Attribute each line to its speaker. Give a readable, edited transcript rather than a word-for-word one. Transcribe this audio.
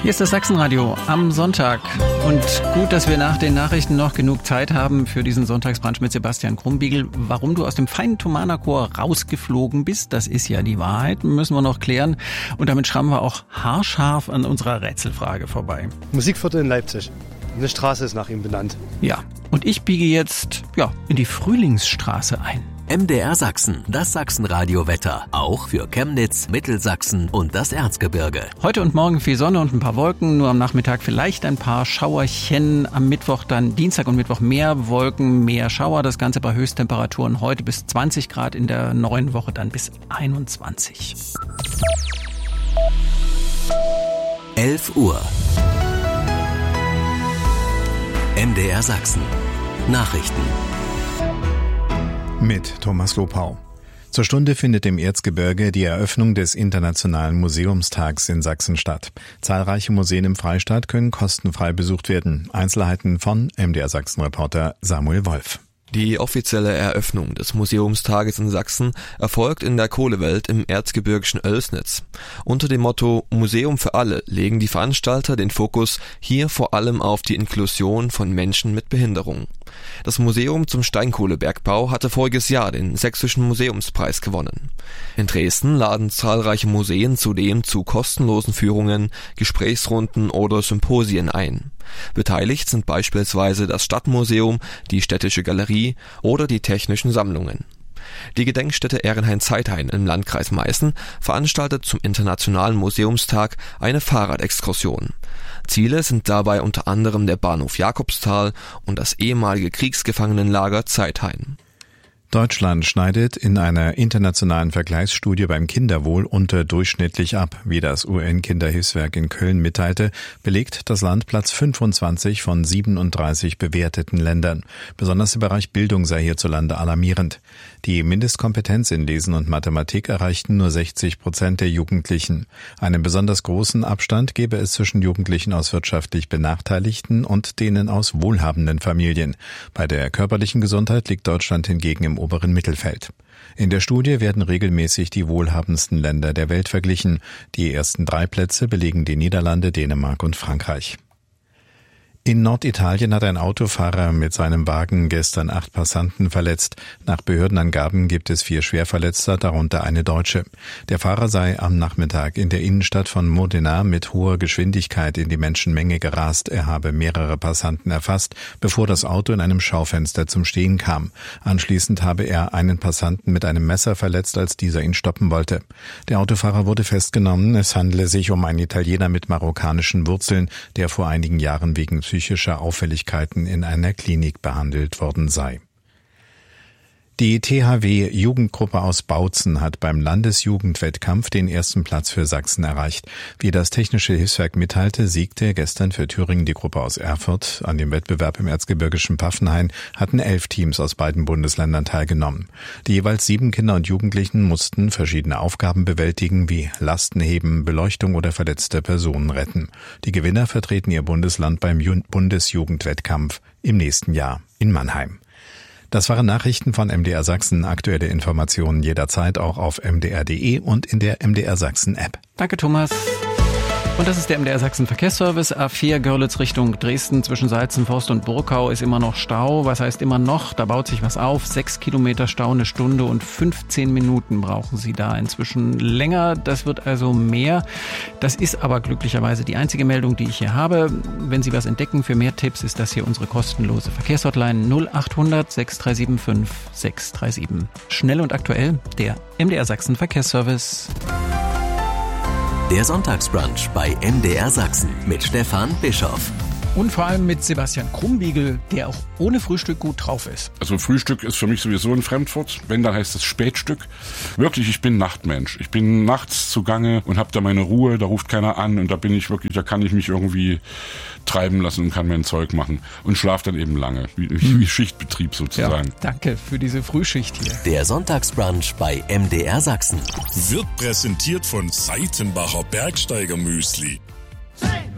Speaker 1: Hier ist das Sachsenradio am Sonntag. Und gut, dass wir nach den Nachrichten noch genug Zeit haben für diesen Sonntagsbrunch mit Sebastian Krumbiegel. Warum du aus dem feinen Thomanerchor rausgeflogen bist, das ist ja die Wahrheit, müssen wir noch klären. Und damit schrammen wir auch haarscharf an unserer Rätselfrage vorbei.
Speaker 2: Musikviertel in Leipzig. Eine Straße ist nach ihm benannt.
Speaker 1: Ja, und ich biege jetzt in die Frühlingsstraße ein.
Speaker 3: MDR Sachsen, das Sachsenradio-Wetter. Auch für Chemnitz, Mittelsachsen und das Erzgebirge.
Speaker 1: Heute und morgen viel Sonne und ein paar Wolken. Nur am Nachmittag vielleicht ein paar Schauerchen. Am Mittwoch dann Dienstag und Mittwoch mehr Wolken, mehr Schauer. Das Ganze bei Höchsttemperaturen heute bis 20 Grad. In der neuen Woche dann bis 21.
Speaker 3: 11 Uhr. MDR Sachsen. Nachrichten.
Speaker 4: Mit Thomas Lopau. Zur Stunde findet im Erzgebirge die Eröffnung des Internationalen Museumstags in Sachsen statt. Zahlreiche Museen im Freistaat können kostenfrei besucht werden. Einzelheiten von MDR Sachsen-Reporter Samuel Wolf.
Speaker 5: Die offizielle Eröffnung des Museumstages in Sachsen erfolgt in der Kohlewelt im erzgebirgischen Oelsnitz. Unter dem Motto Museum für alle legen die Veranstalter den Fokus hier vor allem auf die Inklusion von Menschen mit Behinderung. Das Museum zum Steinkohlebergbau hatte voriges Jahr den Sächsischen Museumspreis gewonnen. In Dresden laden zahlreiche Museen zudem zu kostenlosen Führungen, Gesprächsrunden oder Symposien ein. Beteiligt sind beispielsweise das Stadtmuseum, die Städtische Galerie oder die Technischen Sammlungen. Die Gedenkstätte Ehrenhain-Zeithain im Landkreis Meißen veranstaltet zum Internationalen Museumstag eine Fahrradexkursion. Ziele sind dabei unter anderem der Bahnhof Jakobsthal und das ehemalige Kriegsgefangenenlager Zeithain.
Speaker 4: Deutschland schneidet in einer internationalen Vergleichsstudie beim Kinderwohl unterdurchschnittlich ab. Wie das UN-Kinderhilfswerk in Köln mitteilte, belegt das Land Platz 25 von 37 bewerteten Ländern. Besonders der Bereich Bildung sei hierzulande alarmierend. Die Mindestkompetenz in Lesen und Mathematik erreichten nur 60% der Jugendlichen. Einen besonders großen Abstand gebe es zwischen Jugendlichen aus wirtschaftlich benachteiligten und denen aus wohlhabenden Familien. Bei der körperlichen Gesundheit liegt Deutschland hingegen im oberen Mittelfeld. In der Studie werden regelmäßig die wohlhabendsten Länder der Welt verglichen. Die ersten 3 Plätze belegen die Niederlande, Dänemark und Frankreich. In Norditalien hat ein Autofahrer mit seinem Wagen gestern 8 Passanten verletzt. Nach Behördenangaben gibt es 4 Schwerverletzte, darunter eine Deutsche. Der Fahrer sei am Nachmittag in der Innenstadt von Modena mit hoher Geschwindigkeit in die Menschenmenge gerast. Er habe mehrere Passanten erfasst, bevor das Auto in einem Schaufenster zum Stehen kam. Anschließend habe er einen Passanten mit einem Messer verletzt, als dieser ihn stoppen wollte. Der Autofahrer wurde festgenommen. Es handele sich um einen Italiener mit marokkanischen Wurzeln, der vor einigen Jahren wegen psychischer Auffälligkeiten in einer Klinik behandelt worden sei. Die THW-Jugendgruppe aus Bautzen hat beim Landesjugendwettkampf den ersten Platz für Sachsen erreicht. Wie das Technische Hilfswerk mitteilte, siegte gestern für Thüringen die Gruppe aus Erfurt. An dem Wettbewerb im erzgebirgischen Pfaffenhain hatten 11 Teams aus beiden Bundesländern teilgenommen. Die jeweils 7 Kinder und Jugendlichen mussten verschiedene Aufgaben bewältigen, wie Lasten heben, Beleuchtung oder verletzte Personen retten. Die Gewinner vertreten ihr Bundesland beim Bundesjugendwettkampf im nächsten Jahr in Mannheim. Das waren Nachrichten von MDR Sachsen. Aktuelle Informationen jederzeit auch auf mdr.de und in der MDR Sachsen App.
Speaker 1: Danke, Thomas. Und das ist der MDR Sachsen Verkehrsservice. A4 Görlitz Richtung Dresden zwischen Salzenforst und Burkau ist immer noch Stau. Was heißt immer noch? Da baut sich was auf. 6 Kilometer Stau, 1 Stunde und 15 Minuten brauchen Sie da inzwischen länger. Das wird also mehr. Das ist aber glücklicherweise die einzige Meldung, die ich hier habe. Wenn Sie was entdecken, für mehr Tipps ist das hier unsere kostenlose Verkehrshotline 0800 6375 637. Schnell und aktuell, der MDR Sachsen Verkehrsservice.
Speaker 3: Der Sonntagsbrunch bei MDR Sachsen mit Stefan Bischoff.
Speaker 1: Und vor allem mit Sebastian Krumbiegel, der auch ohne Frühstück gut drauf ist.
Speaker 6: Also Frühstück ist für mich sowieso ein Fremdwort. Wenn, dann heißt es Spätstück. Wirklich, ich bin Nachtmensch. Ich bin nachts zugange und habe da meine Ruhe, da ruft keiner an und da bin ich wirklich, da kann ich mich irgendwie treiben lassen und kann mein Zeug machen und schlafe dann eben lange, wie Schichtbetrieb sozusagen.
Speaker 1: Ja, danke für diese Frühschicht hier.
Speaker 3: Der Sonntagsbrunch bei MDR Sachsen
Speaker 7: wird präsentiert von Seitenbacher Bergsteigermüsli.